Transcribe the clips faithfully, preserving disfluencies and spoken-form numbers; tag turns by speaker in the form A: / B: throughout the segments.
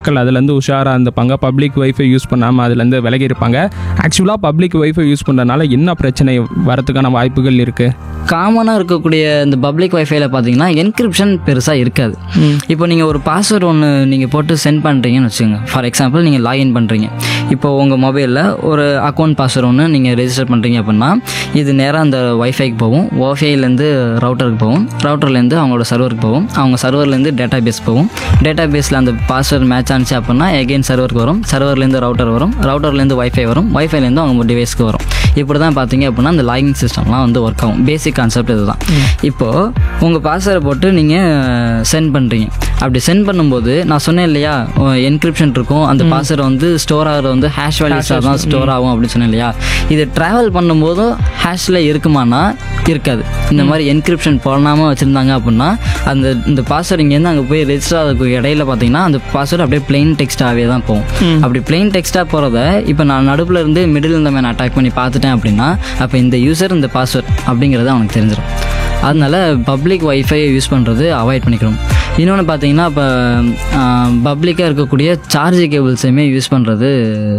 A: மக்கள் அதுலேருந்து உஷாராக இருந்துப்பாங்க, பப்ளிக் வைஃபை யூஸ் பண்ணாமல் அதுலேருந்து விலகி இருப்பாங்க. ஆக்சுவலாக பப்ளிக் வைஃபை யூஸ் பண்ணுறதுனால என்ன பிரச்சனை வரதுக்கான வாய்ப்புகள் இருக்குது?
B: காமனாக இருக்கக்கூடிய இந்த பப்ளிக் வைஃபைல பார்த்தீங்கன்னா என்கிரிப்ஷன் பெருசாக இருக்காது. இப்போ நீங்கள் ஒரு பாஸ்வேர்டு ஒன்று நீங்கள் போட்டு சென்ட் பண்ணுறீங்கன்னு வச்சுக்கோங்க. ஃபார் எக்ஸாம்பிள் நீங்கள் லாகின் பண்ணுறீங்க, இப்போ உங்கள் மொபைலில் ஒரு அக்கௌண்ட் பாஸ்வேர்டு ஒன்று நீங்கள் ரெஜிஸ்டர் பண்ணுறீங்க அப்படின்னா இது நேராக அந்த வைஃபைக்கு போகும், வைஃபைலேருந்து ரவுட்டருக்கு போகும், ரவுட்டர்லேருந்து அவங்களோட சர்வருக்கு போகும், அவங்க சர்வர்லேருந்து டேட்டா பேஸ் போகும், டேட்டா பேஸில் அந்த பாஸ்வேர்டு மேட்ச் ஆனிச்சு அப்படின்னா எகெயின் சர்வருக்கு வரும், சர்வர்லேருந்து ரவுட்டர் வரும், ரவுட்டர்லேருந்து வைஃபை வரும், வைஃபைலேருந்து அவங்க டிவைஸ்க்கு வரும். இப்படி தான் பார்த்தீங்க அப்படின்னா அந்த லாகிங் சிஸ்டம்லாம் வந்து ஒர்க் ஆகும். பேசிக் கான்செப்ட் இதுதான். இப்போது உங்கள் பாஸ்வேர்டை போட்டு நீங்கள் சென்ட் பண்ணுறீங்க. அப்படி சென்ட் பண்ணும்போது நான் சொன்னேன் இல்லையா, என்கிரிப்ஷன் இருக்கும், அந்த பாஸ்வேர்டு வந்து ஸ்டோர் ஆகிறது வந்து ஹேஷ் வேல்யூஸாக தான் ஸ்டோர் ஆகும் அப்படின்னு சொன்னேன் இல்லையா. இது ட்ராவல் பண்ணும்போதும் ஹேஷில் இருக்குமானா இருக்காது. இந்த மாதிரி என்கிரிப்ஷன் பண்ணாமல் வச்சுருந்தாங்க அப்படின்னா அந்த இந்த பாஸ்வேர்டு இங்கேருந்து அங்கே போய் ரெஜிஸ்டர் ஆகிறதுக்கு இடையில பார்த்தீங்கன்னா அந்த பாஸ்வேர்டு அப்படியே பிளெயின் டெக்ஸ்ட்டாகவே தான் போகும். அப்படி பிளெயின் டெக்ஸ்ட்டாக போகிறத இப்போ நான் நடுவில் இருந்து மிடில் இந்த மாதிரி அட்டாக் பண்ணி பார்த்துட்டேன் அப்படின்னா அப்போ இந்த யூசர் இந்த பாஸ்வேர்ட் அப்படிங்கிறது அவனுக்கு தெரிஞ்சிடும். அதனால பப்ளிக் வைஃபை யூஸ் பண்ணுறது அவாய்ட் பண்ணிக்கணும். இன்னொன்று பார்த்தீங்கன்னா இப்போ பப்ளிக்காக இருக்கக்கூடிய சார்ஜ் கேபிள்ஸையுமே யூஸ் பண்ணுறது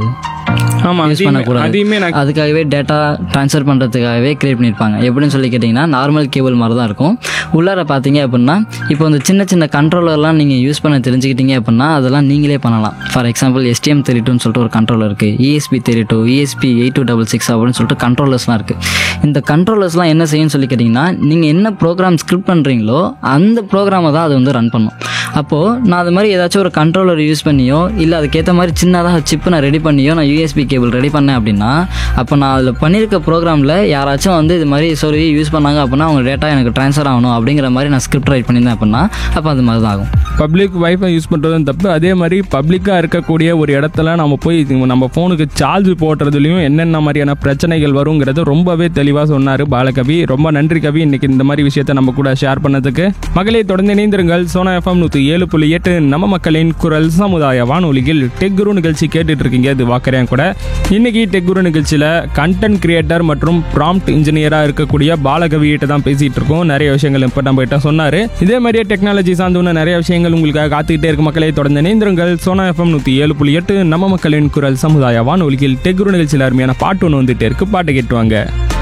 A: ஆமாம்,
B: யூஸ் பண்ணக்கூடாது. அதுக்காகவே டேட்டா ட்ரான்ஸ்ஃபர் பண்ணுறதுக்காகவே கிரியேட் பண்ணியிருப்பாங்க. எப்படின்னு சொல்லி கேட்டிங்கன்னா நார்மல் கேபிள் மாதிரி தான் இருக்கும். உள்ளார பார்த்தீங்க அப்படின்னா இப்போ இந்த சின்ன சின்ன கண்ட்ரோலர்லாம் நீங்கள் யூஸ் பண்ண தெரிஞ்சுக்கிட்டீங்க அப்படின்னா அதெல்லாம் நீங்களே பண்ணலாம். ஃபார் எக்ஸாம்பிள் எஸ்டிஎம் தேர்ட்டி டூன்னு சொல்லிட்டு ஒரு கண்ட்ரோலர் இருக்குது, ESP thirty two ESP eight two double six அப்படின்னு சொல்லிட்டு கண்ட்ரோலர்ஸ்லாம் இருக்குது. இந்த கண்ட்ரோலர்ஸ்லாம் என்ன செய்யும்னு சொல்லி கேட்டிங்கன்னா நீங்கள் என்ன ப்ரோக்ராம் ஸ்கிரிப்ட் பண்ணுறீங்களோ அந்த ப்ரோக்ராமை தான் அது வந்து ரன் பண்ணும். அப்போது நான் அது மாதிரி ஏதாச்சும் ஒரு கண்ட்ரோலர் யூஸ் பண்ணியோ இல்லை அதுக்கேற்ற மாதிரி சின்னதாக சிப்பு நான் ரெடி பண்ணியோ நான் யூஎஸ்பி கேபிள் ரெடி பண்ணேன் அப்படின்னா அப்போ நான் அதில் பண்ணியிருக்க ப்ரோக்ராமில் யாராச்சும் வந்து இது மாதிரி சொல்லி யூஸ் பண்ணாங்க அப்படின்னா அவங்க டேட்டா எனக்கு ட்ரான்ஸ்ஃபர் ஆகணும் அப்படிங்கிற மாதிரி நான் ஸ்கிரிப்ட் ரைட் பண்ணியிருந்தேன் அப்படின்னா அப்போ அது மாதிரி தான் ஆகும்.
A: பப்ளிக் வைஃபை யூஸ் பண்ணுறதும் தப்பு. அதே மாதிரி பப்ளிக்காக இருக்கக்கூடிய ஒரு இடத்துல நம்ம போய் நம்ம ஃபோனுக்கு சார்ஜ் போடுறதுலையும் என்னென்ன மாதிரியான பிரச்சனைகள் வருங்கிறது ரொம்பவே தெளிவாக சொன்னார் பாலகவி. ரொம்ப நன்றி கவி, இன்னைக்கு இந்த மாதிரி விஷயத்தை நம்ம கூட ஷேர் பண்ணதுக்கு. மகளே தொடர்ந்து இணைந்திருங்கள். சோனா எஃப்எம் நூற்றி ஏழு புள்ளி எட்டு நம்ம மக்களின் குரல் சமுதாய வானொலியில் டெக் குரு நிகழ்ச்சி கேட்டுட்டு இருக்கீங்க. இது வாக்கறேன் கூட. இன்னைக்கு டெக் குரு நிகழ்ச்சியில் கண்டென்ட் கிரியேட்டர் மற்றும் ப்ராம்ப்ட் இன்ஜினியராக இருக்கக்கூடிய பாலகவியிட்ட தான் பேசிட்டு இருக்கோம். நிறைய விஷயங்கள் இப்போ நம்ம கிட்ட சொன்னார். இதே மாதிரியே டெக்னாலஜி சார்ந்த நிறைய விஷயங்கள் உங்களுக்காக காத்துக்கிட்டே இருக்க. மக்களை தொடர்ந்து இணைந்திருங்கள். சோனா எஃப்எம் நூற்றி ஏழு புள்ளி எட்டு நம்ம மக்களின் குரல் சமுதாய வானொலியில் டெக் குரு நிகழ்ச்சியில் அருமையான பாட்டு ஒன்று வந்துட்டே இருக்கு. பாட்டு கேட்டுவாங்க.